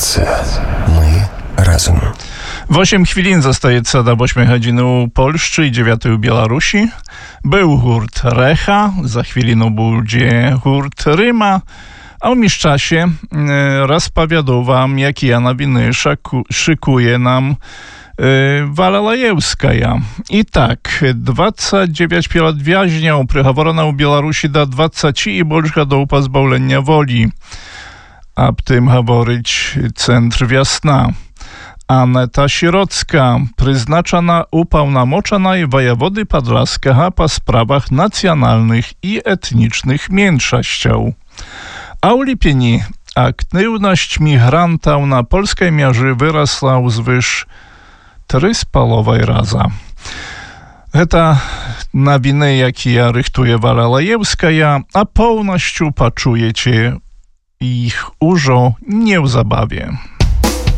pracy. My razem. W 8 chwilin zostaje do 8 godziny u Polszczy i 9 u Białorusi. Był hurt Recha, za chwilinu będzie hurt Ryma, a w mieszczasie rozpowiadał wam, jaki nowiny szykuje nam Walalajewskaja. I tak, 29 lat więźniów przychowano w Białorusi do 20 i больше do pozbawienia woli. A w tym mówić Centr Wiosna. Aneta Sirocka, przeznaczona upełnomoczonej wojewody podlaskiego po sprawach nacjonalnych i etnicznych mniejszości. A w lipieni aktywność migrantów na polskiej mierze wyrosła zwyż 3,5 razy. To nowiny, jakie rychtuje Walalajewskaja, a pełnością poczujecie ich już nie w zabawie.